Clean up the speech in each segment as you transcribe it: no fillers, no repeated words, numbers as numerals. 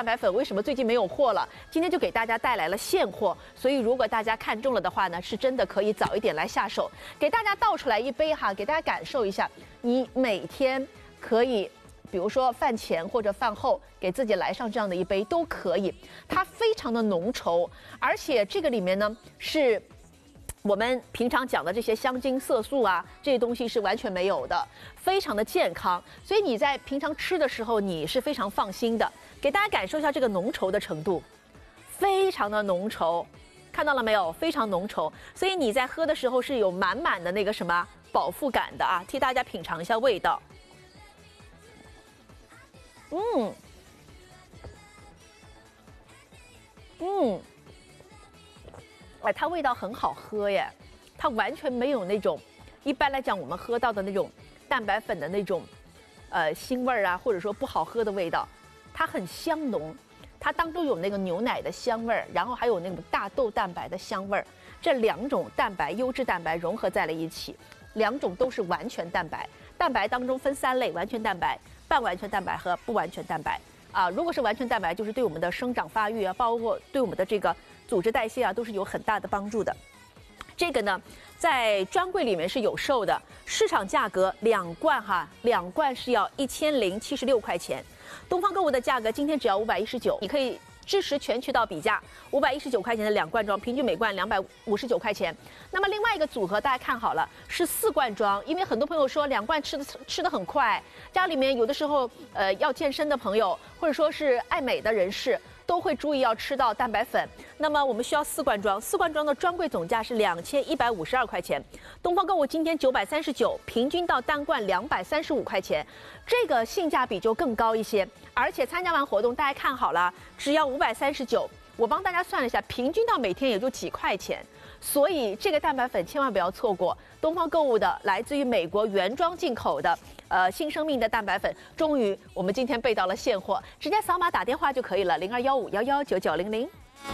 蛋白粉为什么最近没有货了？今天就给大家带来了现货，所以如果大家看中了的话呢，是真的可以早一点来下手。给大家倒出来一杯哈，给大家感受一下，你每天可以。比如说饭前或者饭后给自己来上这样的一杯都可以，它非常的浓稠，而且这个里面呢是我们平常讲的这些香精、色素啊，这些东西是完全没有的，非常的健康，所以你在平常吃的时候你是非常放心的。给大家感受一下这个浓稠的程度，非常的浓稠，看到了没有？非常浓稠，所以你在喝的时候是有满满的那个什么饱腹感的啊！替大家品尝一下味道。哎，它味道很好喝耶，它完全没有那种一般来讲我们喝到的那种蛋白粉的那种腥味儿啊，或者说不好喝的味道，它很香浓，它当中有那个牛奶的香味儿，然后还有那种大豆蛋白的香味儿，这两种蛋白优质蛋白融合在了一起，两种都是完全蛋白，蛋白当中分3类：完全蛋白、半完全蛋白和不完全蛋白。啊，如果是完全蛋白，就是对我们的生长发育啊，包括对我们的这个组织代谢啊，都是有很大的帮助的。这个呢，在专柜里面是有售的，市场价格2罐哈，2罐是要1076块钱。东方购物的价格今天只要519，你可以支持全渠道比价，519块钱的2罐装，平均每罐259块钱。那么另外一个组合大家看好了，是4罐装，因为很多朋友说2罐吃的很快，家里面有的时候要健身的朋友，或者说是爱美的人士，都会注意要吃到蛋白粉。那么我们需要4罐装，4罐装的专柜总价是2152块钱，东方购物今天939，平均到单罐235块钱，这个性价比就更高一些。而且参加完活动，大家看好了，只要539，我帮大家算了一下，平均到每天也就几块钱。所以这个蛋白粉千万不要错过，东方购物的来自于美国原装进口的新生命的蛋白粉，终于我们今天备到了现货，直接扫码打电话就可以了，0215119900。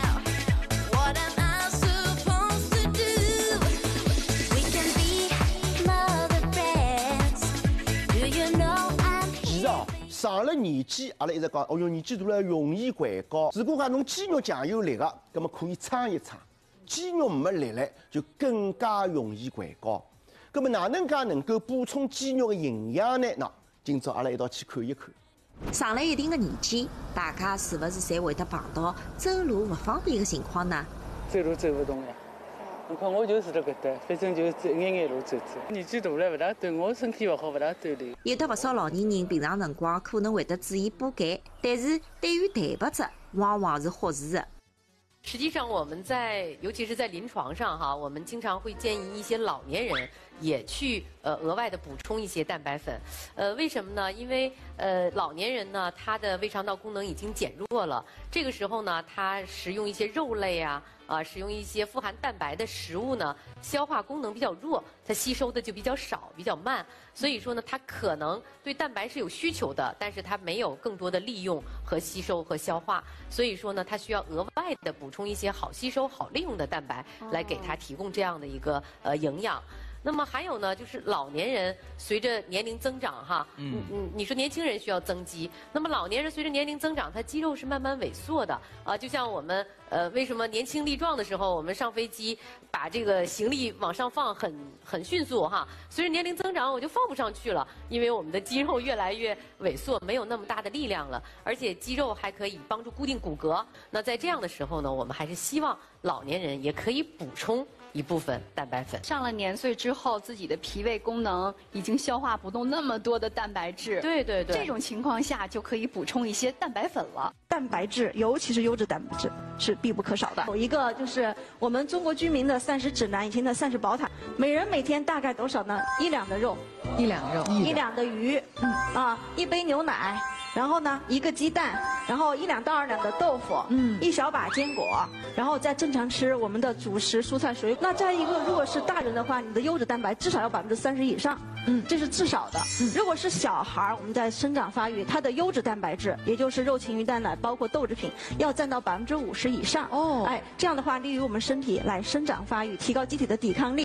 其实啊，上了年纪，阿拉一直讲，哦哟，年纪大了容易怀高。如果讲侬肌肉强有力个，那么可以撑一撑；肌肉没力嘞，就更加容易怀高。那么哪能介能够补充肌肉的营养呢？那今朝阿拉一道去看一看。 上了一定的年纪，大家是不是侪会得碰到走路不方便的情况呢？ 走路走不动呀。你看我就是这个的，反正就走眼路走走。年纪大了不大对我身体不好，不大锻炼。 有的不少老年人平常辰光可能会得注意补钙，但是对于蛋白质往往是忽视的。 实际上，我们尤其是在临床上哈，我们经常会建议一些老年人也去额外的补充一些蛋白粉。为什么呢？因为老年人呢，他的胃肠道功能已经减弱了，这个时候呢，他食用一些肉类啊，使用一些富含蛋白的食物呢，消化功能比较弱，它吸收的就比较少，比较慢。所以说呢，它可能对蛋白是有需求的，但是它没有更多的利用和吸收和消化。所以说呢，它需要额外的补充一些好吸收、好利用的蛋白，来给它提供这样的一个营养。那么还有呢，就是老年人随着年龄增长哈，你说年轻人需要增肌，那么老年人随着年龄增长，他肌肉是慢慢萎缩的啊。就像我们为什么年轻力壮的时候，我们上飞机把这个行李往上放很迅速哈，随着年龄增长我就放不上去了，因为我们的肌肉越来越萎缩，没有那么大的力量了，而且肌肉还可以帮助固定骨骼。那在这样的时候呢，我们还是希望老年人也可以补充一部分蛋白粉。 上了年岁之后，自己的脾胃功能已经消化不动那么多的蛋白质。 对对对， 这种情况下就可以补充一些蛋白粉了。 蛋白质，尤其是优质蛋白质，是必不可少的。有一个就是我们中国居民的膳食指南以前的膳食宝塔，每人每天大概多少呢？1两的肉 ，1两肉 ，1两的鱼，1杯牛奶。然后呢，1个鸡蛋，然后1两到2两的豆腐，1小把坚果，然后再正常吃我们的主食蔬菜水果。那再一个，如果是大人的话，你的优质蛋白至少要30%以上，这是至少的。如果是小孩，我们在生长发育，它的优质蛋白质，也就是肉、禽、鱼、蛋、奶，包括豆制品，要占到50%以上。哦，哎，这样的话，利于我们身体来生长发育，提高机体的抵抗力。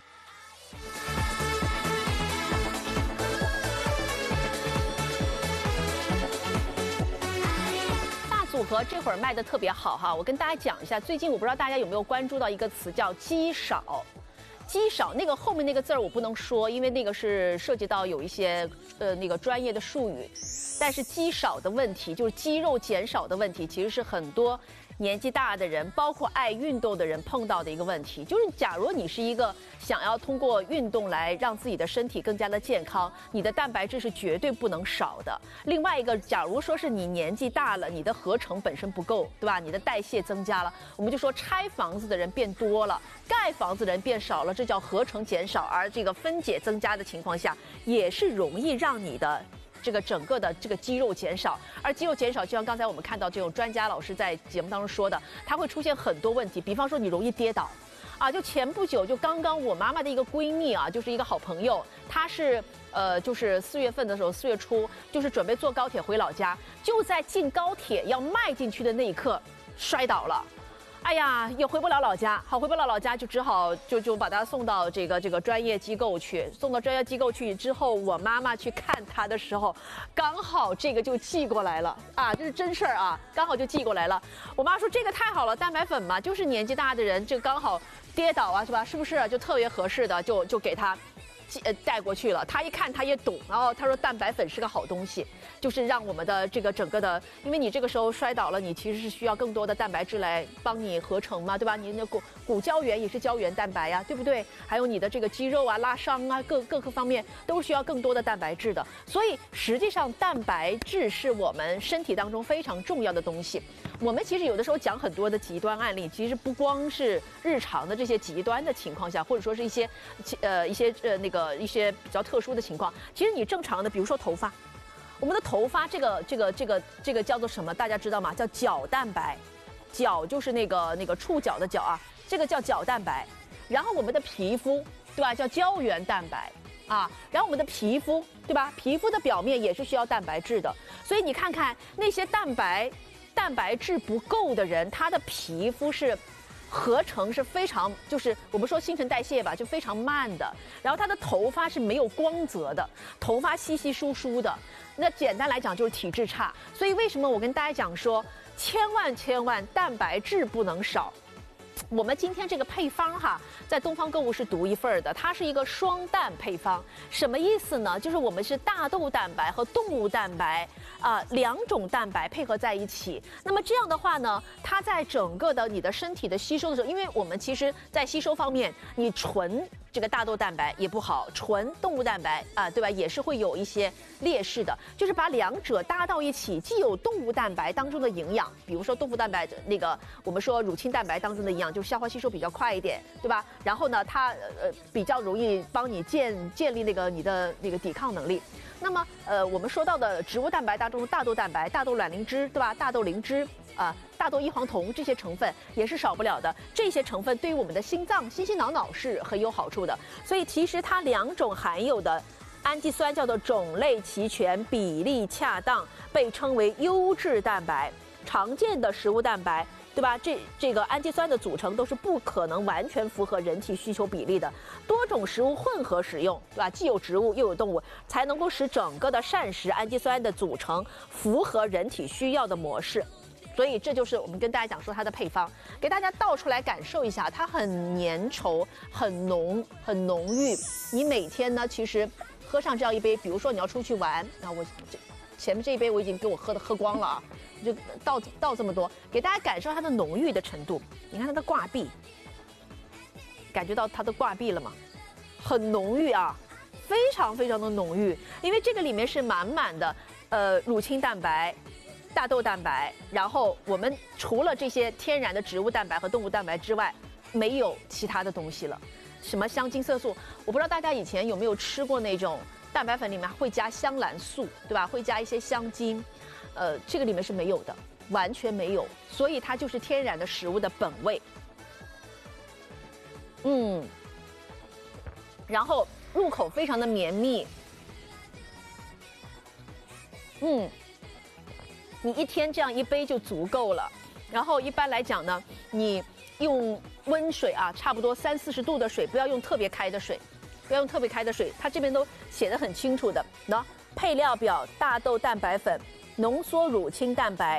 素和这会儿卖的特别好哈。我跟大家讲一下，最近我不知道大家有没有关注到一个词叫肌少。肌少那个后面那个字儿我不能说，因为那个是涉及到有一些那个专业的术语。但是肌少的问题，就是肌肉减少的问题，其实是很多年纪大的人，包括爱运动的人碰到的一个问题。就是假如你是一个想要通过运动来让自己的身体更加的健康，你的蛋白质是绝对不能少的。另外一个，假如说是你年纪大了，你的合成本身不够，对吧？你的代谢增加了，我们就说拆房子的人变多了，盖房子的人变少了，这叫合成减少。而这个分解增加的情况下，也是容易让你的这个整个的这个肌肉减少。而肌肉减少，就像刚才我们看到这种专家老师在节目当中说的，它会出现很多问题，比方说你容易跌倒。就前不久，就刚刚我妈妈的一个闺蜜啊，就是一个好朋友，她是就是4月份的时候，4月初，就是准备坐高铁回老家，就在进高铁要迈进去的那一刻摔倒了。哎呀，也回不了老家，好，回不了老家就只好就把她送到这个专业机构去。送到专业机构去之后，我妈妈去看她的时候，刚好这个就寄过来了啊，这是真事儿啊，刚好就寄过来了。我妈说这个太好了，蛋白粉嘛，就是年纪大的人这刚好跌倒啊，是吧？是不是就特别合适的，就给她带过去了。她一看她也懂，然后她说蛋白粉是个好东西，就是让我们的这个整个的，因为你这个时候摔倒了，你其实是需要更多的蛋白质来帮你合成嘛，对吧？你的骨胶原也是胶原蛋白呀，对不对？还有你的这个肌肉啊、拉伤啊，各个方面都需要更多的蛋白质的。所以实际上蛋白质是我们身体当中非常重要的东西。我们其实有的时候讲很多的极端案例，其实不光是日常的这些极端的情况下，或者说是一些比较特殊的情况，其实你正常的，比如说头发。我们的头发这个叫做什么？大家知道吗？叫角蛋白，角就是那个触角的角啊，这个叫角蛋白。然后我们的皮肤，对吧？叫胶原蛋白啊。然后我们的皮肤，对吧？皮肤的表面也是需要蛋白质的。所以你看看那些蛋白质不够的人，他的皮肤是合成是非常，就是我们说新陈代谢吧，就非常慢的。然后他的头发是没有光泽的，头发稀稀疏疏的。那简单来讲就是体质差。所以为什么我跟大家讲说，千万蛋白质不能少。我们今天这个配方哈，在东方购物是独一份的，它是一个双蛋配方。什么意思呢？就是我们是大豆蛋白和动物蛋白两种蛋白配合在一起。那么这样的话呢，它在整个的你的身体的吸收的时候，因为我们其实在吸收方面，你纯这个大豆蛋白也不好，纯动物蛋白对吧，也是会有一些劣势的。就是把两者搭到一起，既有动物蛋白当中的营养，比如说动物蛋白那个我们说乳清蛋白当中的营养，就是消化吸收比较快一点，对吧？然后呢，它比较容易帮你建立你的那个抵抗能力。那么我们说到的植物蛋白当中的大豆蛋白、大豆卵磷脂，对吧？大豆磷脂大豆异黄酮这些成分也是少不了的。这些成分对于我们的心脏、心脑是很有好处的。所以其实它两种含有的氨基酸叫做种类齐全、比例恰当，被称为优质蛋白。常见的食物蛋白，对吧？这个氨基酸的组成都是不可能完全符合人体需求比例的。多种食物混合使用，对吧？既有植物又有动物，才能够使整个的膳食氨基酸的组成符合人体需要的模式。所以这就是我们跟大家讲说它的配方，给大家倒出来感受一下，它很粘稠、很浓郁。你每天呢，其实喝上这样一杯，比如说你要出去玩，我前面这一杯我已经给我喝光了啊，就倒这么多，给大家感受它的浓郁的程度。你看它的挂壁，感觉到它的挂壁了吗？很浓郁啊，非常的浓郁，因为这个里面是满满的乳清蛋白。大豆蛋白，然后我们除了这些天然的植物蛋白和动物蛋白之外，没有其他的东西了。什么香精色素，我不知道大家以前有没有吃过那种蛋白粉里面会加香兰素，对吧？会加一些香精，这个里面是没有的，完全没有，所以它就是天然的食物的本味。然后入口非常的绵密，你一天这样一杯就足够了。然后一般来讲呢，你用温水差不多30-40度的水，不要用特别开的水，它这边都写得很清楚的。配料表：大豆蛋白粉、浓缩乳清蛋白、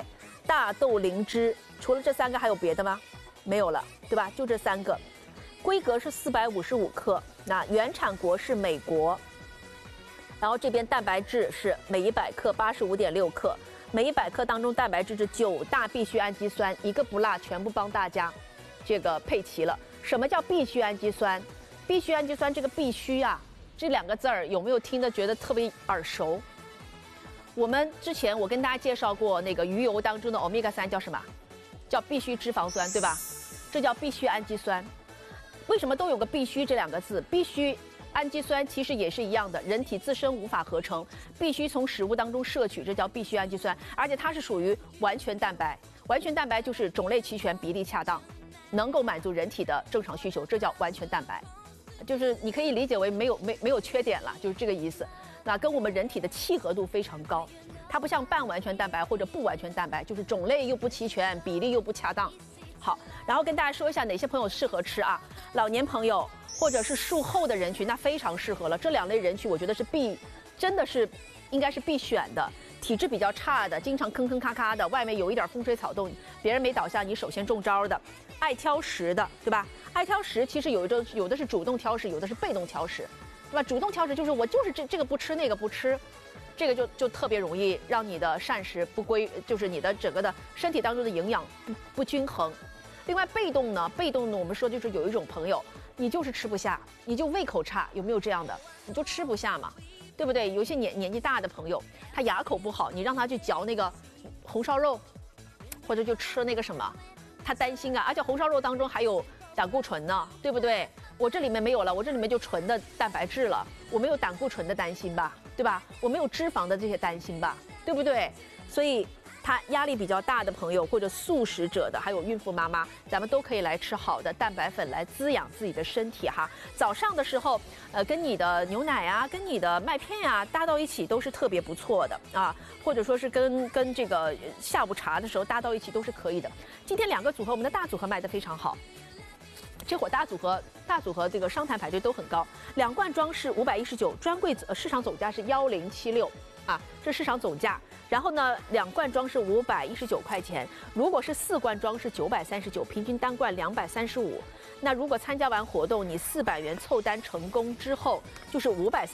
大豆灵芝，除了这3个还有别的吗？没有了，对吧？就这3个，规格是455克，那原产国是美国。然后这边蛋白质是每100克85.6克，每100克当中蛋白质是9大必需氨基酸，一个不落，全部帮大家这个配齐了。什么叫必需氨基酸？必需氨基酸这个必须啊，这2个字儿有没有听得觉得特别耳熟？我们之前我跟大家介绍过那个鱼油当中的欧米伽3叫什么？叫必需脂肪酸，对吧？这叫必需氨基酸。为什么都有个必须这2个字？必须氨基酸其实也是一样的，人体自身无法合成，必须从食物当中摄取，这叫必需氨基酸。而且它是属于完全蛋白，完全蛋白就是种类齐全、比例恰当，能够满足人体的正常需求，这叫完全蛋白。就是你可以理解为没有缺点了，就是这个意思。那跟我们人体的契合度非常高，它不像半完全蛋白或者不完全蛋白，就是种类又不齐全，比例又不恰当。好，然后跟大家说一下哪些朋友适合吃啊？老年朋友或者是术后的人群，那非常适合了。这2类人群，我觉得是真的是应该是必选的。体质比较差的，经常坑坑咔咔的，外面有一点风吹草动，别人没倒下，你首先中招的。爱挑食的，对吧？爱挑食其实有的是主动挑食，有的是被动挑食，对吧？主动挑食就是我就是这个不吃那个不吃，这个就特别容易让你的膳食不归，就是你的整个的身体当中的营养不均衡。另外被动呢，我们说就是有一种朋友，你就是吃不下，你就胃口差，有没有这样的？你就吃不下嘛，对不对？有些年纪大的朋友，他牙口不好，你让他去嚼那个红烧肉，或者就吃那个什么，他担心啊，而且红烧肉当中还有胆固醇呢，对不对？我这里面没有了，我这里面就纯的蛋白质了，我没有胆固醇的担心吧，对吧？我没有脂肪的这些担心吧，对不对？所以他压力比较大的朋友，或者素食者的，还有孕妇妈妈，咱们都可以来吃好的蛋白粉来滋养自己的身体哈。早上的时候，跟你的牛奶啊，跟你的麦片啊搭到一起都是特别不错的啊，或者说是跟这个下午茶的时候搭到一起都是可以的。今天2个组合，我们的大组合卖得非常好。这会儿大组合这个商坛排队都很高，2罐装是519，专柜市场总价是1076啊，这市场总价。然后呢，2罐装是519块钱，如果是4罐装是939，平均单罐235。那如果参加完活动，你400元凑单成功之后，就是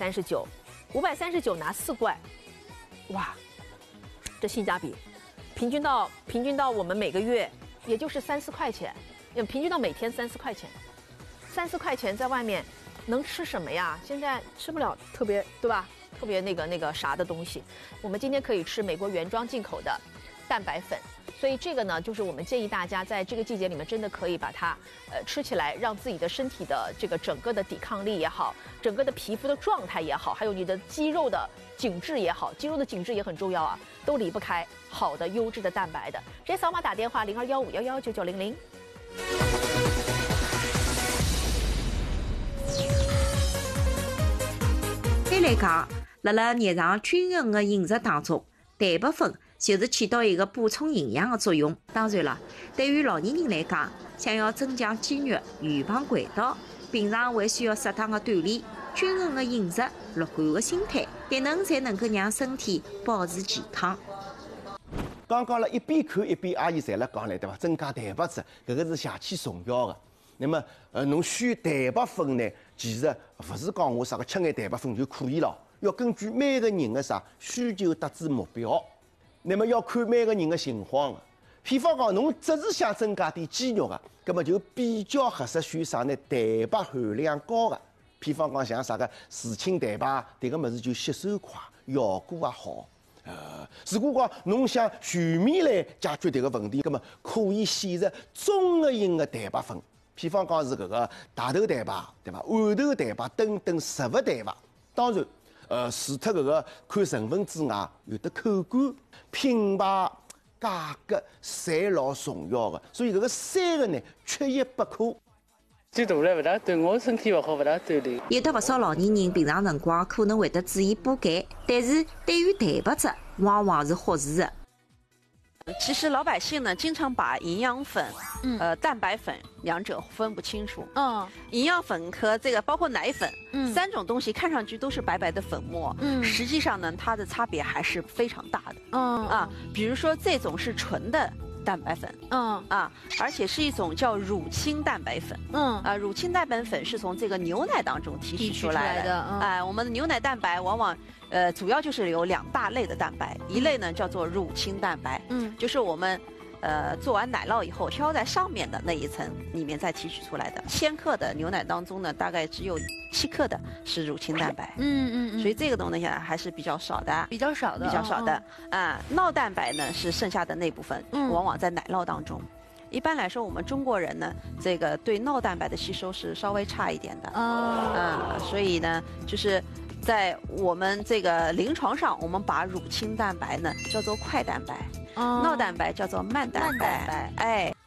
539拿4罐，哇，这性价比，平均到我们每个月也就是3-4块钱。平均到每天3-4块钱，3-4块钱在外面能吃什么呀？现在吃不了特别，对吧？特别那个啥的东西。我们今天可以吃美国原装进口的蛋白粉，所以这个呢，就是我们建议大家在这个季节里面真的可以把它吃起来，让自己的身体的这个整个的抵抗力也好，整个的皮肤的状态也好，还有你的肌肉的紧致也好，肌肉的紧致也很重要啊，都离不开好的优质的蛋白的。直接扫码打电话0215119900。 一般来讲，辣日常均衡的饮食当中，蛋白粉就是起到一个补充营养的作用。当然了，对于老年人来讲，想要增强肌肉、预防溃倒，平常还需要适当的锻炼、均衡的饮食、乐观的心态，迭能才能够让身体保持健康。 刚刚了一边看一边阿姨侪辣讲了，对伐？增加蛋白质，搿个是邪气重要的。那么，侬选蛋白粉呢，其实勿是讲我啥个吃眼蛋白粉就可以了，要根据每个人的啥需求达至目标。那么要看每个人的情况的。譬方讲，侬只是想增加点肌肉的，葛么就比较合适选啥呢？蛋白含量高的。譬方讲像啥个乳清蛋白，迭个物事就吸收快，效果也好。如果讲侬想全面来解决迭个问题，葛么可以选择综合型的蛋白粉。譬方讲是搿个大豆蛋白，对伐？豌豆蛋白等等食物蛋白。当然，除脱搿个看成分之外，有的口感、品牌、价格，侪老重要的。所以搿个3个呢，缺一不可。 最大了勿大对我身体勿好，勿大锻炼。 有的勿少老年人平常辰光可能会得注意补钙，但是对于蛋白质往往是忽视的。 其实老百姓呢，经常把营养粉、蛋白粉两者分不清楚。营养粉和这个包括奶粉，三种东西看上去都是白白的粉末，实际上呢，它的差别还是非常大的。比如说这种是纯的蛋白粉，而且是一种叫乳清蛋白粉，乳清蛋白粉是从这个牛奶当中提取出来的。我们的牛奶蛋白往往主要就是有2大类的蛋白，一类呢叫做乳清蛋白，就是我们做完奶酪以后挑在上面的那一层里面再提取出来的。1000克的牛奶当中呢，大概只有7克的是乳清蛋白，所以这个东西还是比较少的， 比较少的。 酪蛋白呢是剩下的那部分，往往在奶酪当中。一般来说，我们中国人呢，这个对酪蛋白的吸收是稍微差一点的，所以呢，就是在我们这个临床上，我们把乳清蛋白呢叫做快蛋白，酪蛋白叫做慢蛋白，